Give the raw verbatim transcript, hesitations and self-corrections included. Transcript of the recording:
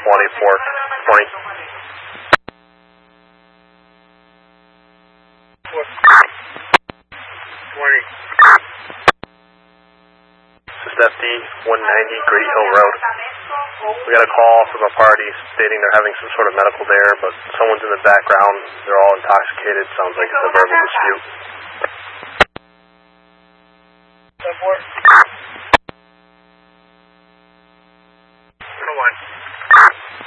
twenty-four twenty. twenty. This is F D one ninety Great Hill Road. We got a call from a party stating they're having some sort of medical there, but someone's in the background. They're all intoxicated. Sounds like it's a verbal dispute. ten four.